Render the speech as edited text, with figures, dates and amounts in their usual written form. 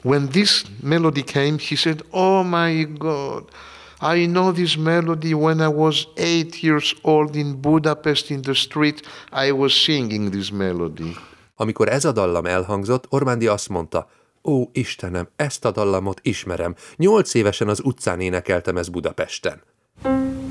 When this melody came, he said, "Oh my God, I know this melody when I was 8 years old in Budapest in the street. I was singing this melody." Amikor ez a dallam elhangzott, Ormandy azt mondta, ó, Istenem, ezt a dallamot ismerem, 8 évesen az utcán énekeltem ezt Budapesten.